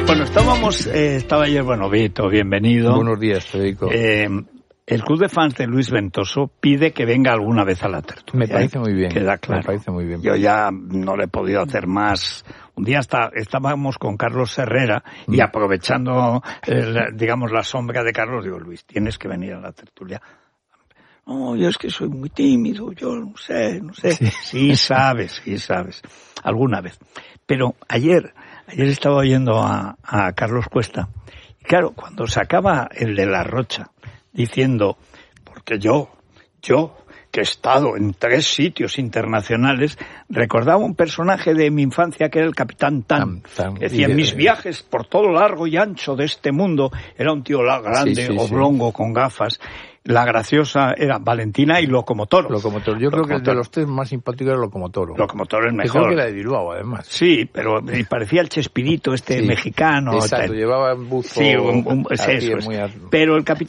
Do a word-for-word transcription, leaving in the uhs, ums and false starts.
Bueno, estábamos, eh, estaba ayer, bueno, Vito, bienvenido. Buenos días, Federico. Eh, el club de fans de Luis Ventoso pide que venga alguna vez a la tertulia. Me parece muy bien. Queda claro. Me parece muy bien. Yo ya no le he podido hacer más. Un día está, estábamos con Carlos Herrera mm. y aprovechando, el, digamos, la sombra de Carlos, digo, Luis, tienes que venir a la tertulia. No, yo es que soy muy tímido, yo no sé, no sé. Sí, sí sabes, sí sabes. Alguna vez. Pero ayer, ayer estaba oyendo a, a Carlos Cuesta. Y claro, cuando sacaba el de La Rocha, diciendo, porque yo, yo, que he estado en tres sitios internacionales, recordaba un personaje de mi infancia que era el Capitán Tan, Tan, Tan que decía, en mis viajes por todo largo y ancho de este mundo, era un tío grande, sí, sí, oblongo, sí. con gafas. La graciosa era Valentina y Locomotoro. Locomotoro. Yo Locomotoro. creo que el de los tres más simpáticos era Locomotoro. Locomotoro es mejor. Creo que era de Bilbao, además. Sí, pero me parecía el Chespirito este sí. mexicano. Exacto, tal. llevaba un buzo. Sí, un, un, es eso. Es. Muy... Pero el Capitán